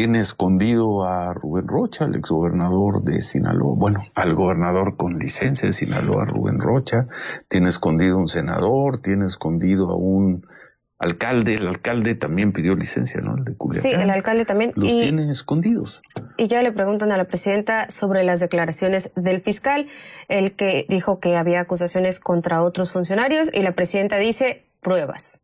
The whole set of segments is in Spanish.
tiene escondido a Rubén Rocha, el exgobernador de Sinaloa, bueno, al gobernador con licencia de Sinaloa, Rubén Rocha, tiene escondido a un senador, tiene escondido a un alcalde. El alcalde también pidió licencia, ¿no? El de Culiacán. Sí, el alcalde también. Los tiene escondidos. Y ya le preguntan a la presidenta sobre las declaraciones del fiscal, el que dijo que había acusaciones contra otros funcionarios, y la presidenta dice pruebas.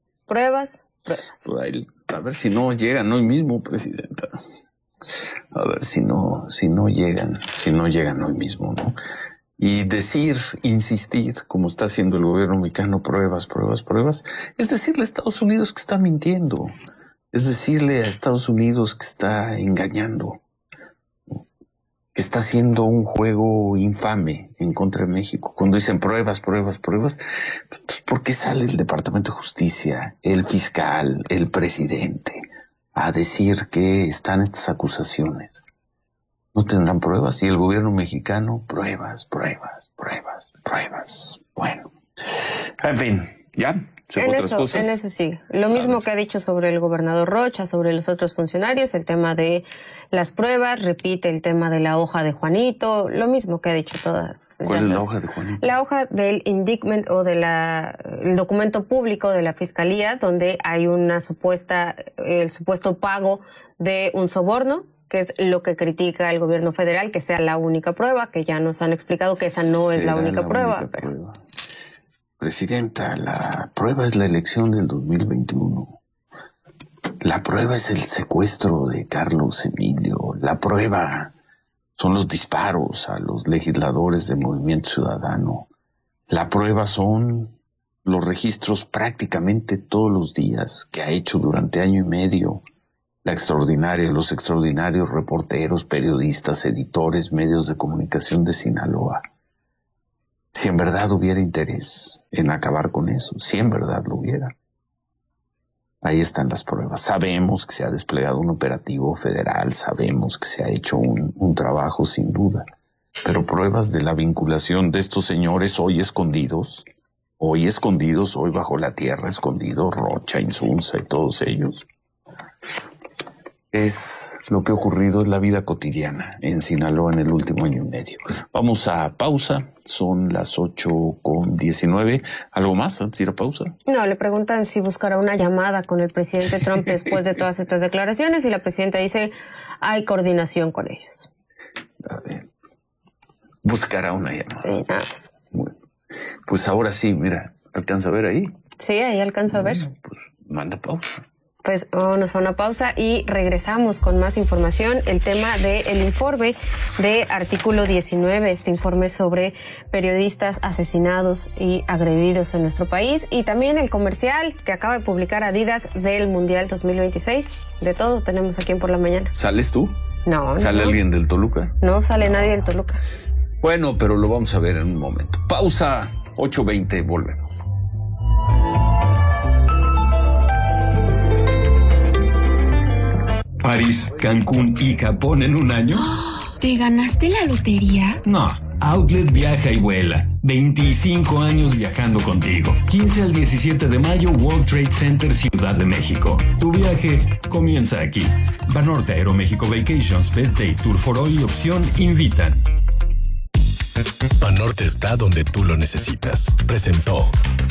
A ver si no llegan hoy mismo, presidenta. A ver si no llegan hoy mismo, ¿no? Y insistir, como está haciendo el gobierno mexicano, pruebas, es decirle a Estados Unidos que está mintiendo, es decirle a Estados Unidos que está engañando, que está haciendo un juego infame en contra de México. Cuando dicen pruebas, pues ¿por qué sale el Departamento de Justicia, el fiscal, el presidente a decir que están estas acusaciones? No tendrán pruebas, y el gobierno mexicano, pruebas. Bueno, en fin, ¿ya? En eso sí. Lo mismo que ha dicho sobre el gobernador Rocha, sobre los otros funcionarios, el tema de las pruebas, repite el tema de la hoja de Juanito, lo mismo que ha dicho todas. ¿Cuál es la hoja de Juanito? La hoja del indictment o el documento público de la fiscalía, donde hay el supuesto pago de un soborno, que es lo que critica el gobierno federal, que sea la única prueba, que ya nos han explicado que esa no es la única prueba. Presidenta, la prueba es la elección del 2021. La prueba es el secuestro de Carlos Emilio. La prueba son los disparos a los legisladores del Movimiento Ciudadano. La prueba son los registros prácticamente todos los días que ha hecho durante año y medio los extraordinarios reporteros, periodistas, editores, medios de comunicación de Sinaloa. Si en verdad hubiera interés en acabar con eso, si en verdad lo hubiera, ahí están las pruebas. Sabemos que se ha desplegado un operativo federal, sabemos que se ha hecho un trabajo sin duda, pero pruebas de la vinculación de estos señores hoy escondidos, hoy bajo la tierra escondidos, Rocha, Insunza y todos ellos, es lo que ha ocurrido en la vida cotidiana en Sinaloa en el último año y medio. Vamos a pausa, son las 8:19. ¿Algo más antes de ir a pausa? No, le preguntan si buscará una llamada con el presidente Trump después de todas estas declaraciones, y la presidenta dice hay coordinación con ellos. A ver, buscará una llamada. Sí, nada más. Bueno, pues ahora sí, mira, ¿alcanza a ver ahí? Sí, ahí alcanzo a ver. Pues manda pausa. Pues vámonos a una pausa y regresamos con más información. El tema del informe de Artículo 19, este informe sobre periodistas asesinados y agredidos en nuestro país, y también el comercial que acaba de publicar Adidas del Mundial 2026. De todo tenemos aquí en Por la Mañana. ¿Sales tú? No. ¿Sale alguien del Toluca? No sale nadie del Toluca. Bueno, pero lo vamos a ver en un momento. Pausa, 8:20, volvemos. París, Cancún y Japón en un año. ¿Te ganaste la lotería? No, Outlet viaja y vuela. 25 años viajando contigo. 15 al 17 de mayo, World Trade Center, Ciudad de México. Tu viaje comienza aquí. Banorte, Aeroméxico Vacations, Best Day, Tour for All y Opción invitan. Banorte está donde tú lo necesitas. Presentó.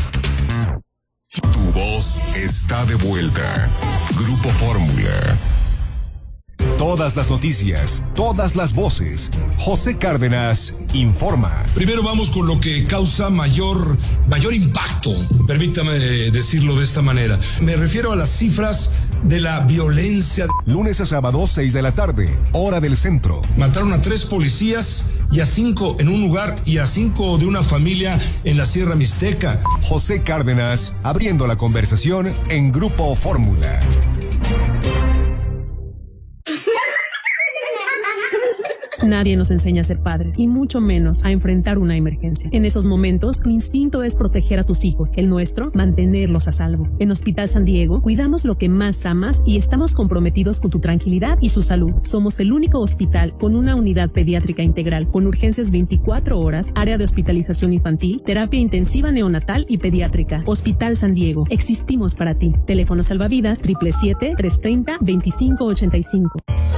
Tu voz está de vuelta. Grupo Fórmula. Todas las noticias, todas las voces. José Cárdenas informa. Primero vamos con lo que causa mayor impacto. Permítame decirlo de esta manera. Me refiero a las cifras de la violencia. Lunes a sábado, 6 de la tarde, hora del centro. Mataron a 3 policías y a 5 en un lugar y a 5 de una familia en la Sierra Mixteca. José Cárdenas abriendo la conversación en Grupo Fórmula. Nadie nos enseña a ser padres, y mucho menos a enfrentar una emergencia. En esos momentos, tu instinto es proteger a tus hijos, el nuestro, mantenerlos a salvo. En Hospital San Diego, cuidamos lo que más amas y estamos comprometidos con tu tranquilidad y su salud. Somos el único hospital con una unidad pediátrica integral, con urgencias 24 horas, área de hospitalización infantil, terapia intensiva neonatal y pediátrica. Hospital San Diego, existimos para ti. Teléfono salvavidas 777-330-2585.